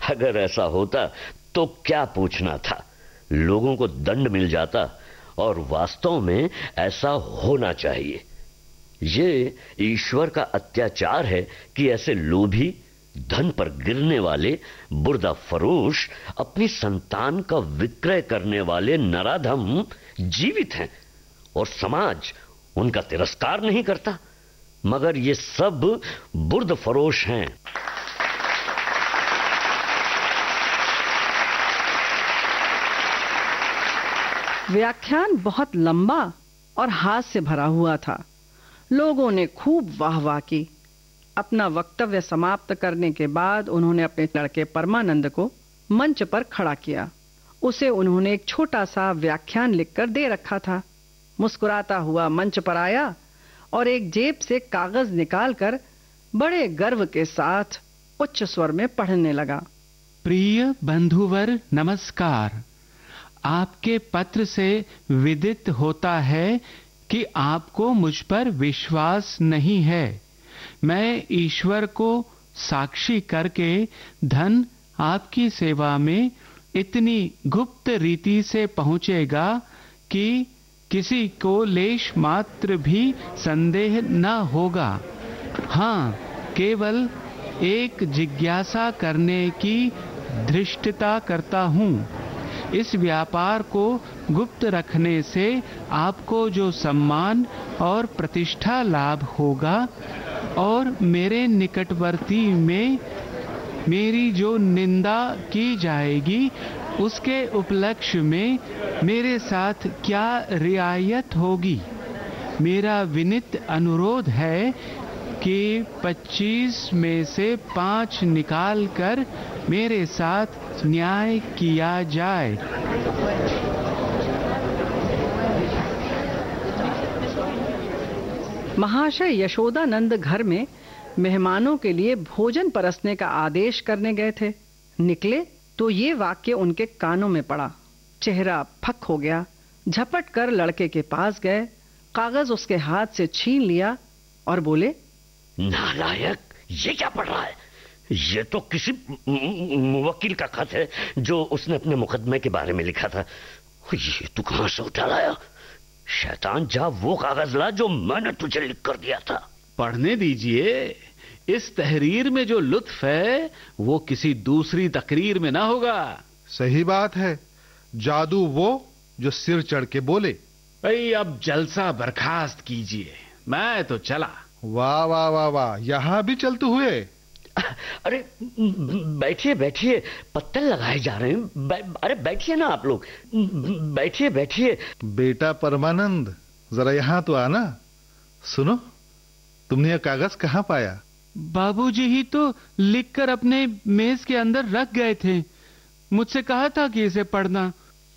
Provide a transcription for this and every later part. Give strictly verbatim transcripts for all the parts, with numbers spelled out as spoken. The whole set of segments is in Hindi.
अगर ऐसा होता तो क्या पूछना था, लोगों को दंड मिल जाता। और वास्तव में ऐसा होना चाहिए। ये ईश्वर का अत्याचार है कि ऐसे लोभी, धन पर गिरने वाले, बुर्दा फरोश, अपनी संतान का विक्रय करने वाले नराधम जीवित हैं और समाज उनका तिरस्कार नहीं करता। मगर ये सब बुर्द फरोश हैं। व्याख्यान बहुत लंबा और हास्य से भरा हुआ था। लोगों ने खूब वाह-वाह की। अपना वक्तव्य समाप्त करने के बाद उन्होंने अपने लड़के परमानंद को मंच पर खड़ा किया। उसे उन्होंने एक छोटा सा व्याख्यान लिखकर दे रखा था। मुस्कुराता हुआ मंच पर आया और एक जेब से कागज निकालकर बड़े गर्व के साथ उच्च स्वर में पढ़ने लगा। प्रिय बंधुवर नमस्कार। आपके पत्र से विदित होता है कि आपको मुझ पर विश्वास नहीं है। मैं ईश्वर को साक्षी करके धन आपकी सेवा में इतनी गुप्त रीति से पहुंचेगा कि किसी को लेश मात्र भी संदेह न होगा। हाँ, केवल एक जिज्ञासा करने की धृष्टता करता हूँ। इस व्यापार को गुप्त रखने से आपको जो सम्मान और प्रतिष्ठा लाभ होगा और मेरे निकटवर्ती में मेरी जो निंदा की जाएगी उसके उपलक्ष्य में मेरे साथ क्या रियायत होगी। मेरा विनीत अनुरोध है कि पच्चीस में से पाँच निकाल कर मेरे साथ न्याय किया जाए। महाशय यशोदानंद घर में मेहमानों के लिए भोजन परसने का आदेश करने गए थे। निकले तो ये वाक्य उनके कानों में पड़ा। चेहरा फक हो गया। झपट कर लड़के के पास गए, कागज उसके हाथ से छीन लिया और बोले, नालायक, ये क्या पढ़ रहा है? ये तो किसी मुवक्किल का खत है जो उसने अपने मुकदमे के बारे में लिखा था। ये तू कहां से उठा लाया? शैतान, जा वो कागज ला जो मैंने तुझे लिख कर दिया था। पढ़ने दीजिए। इस तहरीर में जो लुत्फ है वो किसी दूसरी तकरीर में ना होगा। सही बात है। जादू वो जो सिर चढ़ के बोले। भाई अब जलसा बर्खास्त कीजिए, मैं तो चला। वाह वाह वाह वाह, यहाँ भी चलते हुए। अरे बैठिए बैठिए, पत्तल लगाए जा रहे हैं। बै, अरे बैठिए ना आप लोग, बैठिए बैठिए। बेटा परमानंद, जरा यहाँ तो आना। सुनो, तुमने यह कागज कहाँ पाया? बाबूजी ही तो लिखकर अपने मेज के अंदर रख गए थे। मुझसे कहा था कि इसे पढ़ना।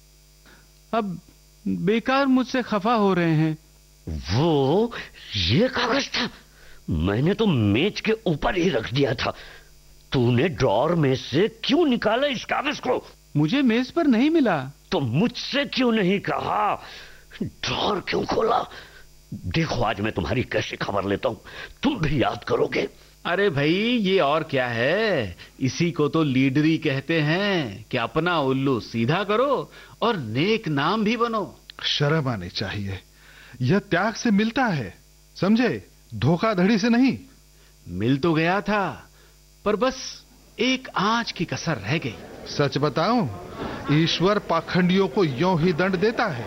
अब बेकार मुझसे खफा हो रहे हैं। वो ये कागज था? मैंने तो मेज के ऊपर ही रख दिया था। तूने ड्रॉर में से क्यों निकाला इस कागज को? मुझे मेज पर नहीं मिला। तो मुझसे क्यों नहीं कहा? ड्रॉर क्यों खोला? देखो आज मैं तुम्हारी कैसी खबर लेता हूं, तुम भी याद करोगे। अरे भाई, ये और क्या है? इसी को तो लीडरी कहते हैं कि अपना उल्लू सीधा करो और नेक नाम भी बनो। शर्म आनी चाहिए। यह त्याग से मिलता है, समझे? धोखाधड़ी से नहीं। मिल तो गया था, पर बस एक आंच की कसर रह गई। सच बताऊं, ईश्वर पाखंडियों को यों ही दंड देता है।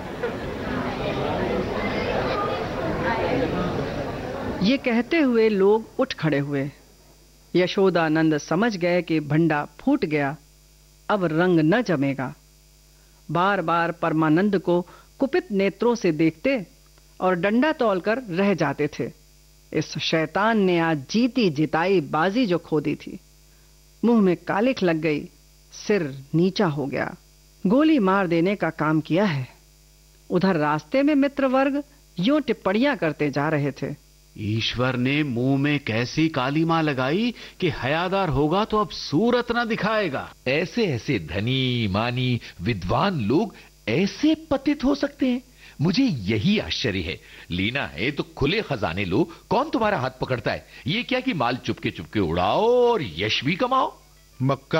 ये कहते हुए लोग उठ खड़े हुए। यशोदानंद समझ गए कि भंडा फूट गया, अब रंग न जमेगा। बार बार परमानंद को कुपित नेत्रों से देखते और डंडा तोलकर रह जाते थे। इस शैतान ने आज जीती जिताई बाजी जो खो दी थी। मुंह में कालिख लग गई, सिर नीचा हो गया। गोली मार देने का काम किया है। उधर रास्ते में मित्र वर्ग यूं टिप्पणियां करते जा रहे थे। ईश्वर ने मुंह में कैसी काली मां लगाई कि हयादार होगा तो अब सूरत ना दिखाएगा। ऐसे ऐसे धनी मानी विद्वान लोग ऐसे पतित हो सकते हैं, मुझे यही आश्चर्य है। लेना है तो खुले खजाने लो, कौन तुम्हारा हाथ पकड़ता है? ये क्या कि माल चुपके चुपके उड़ाओ और यश भी कमाओ। मक्का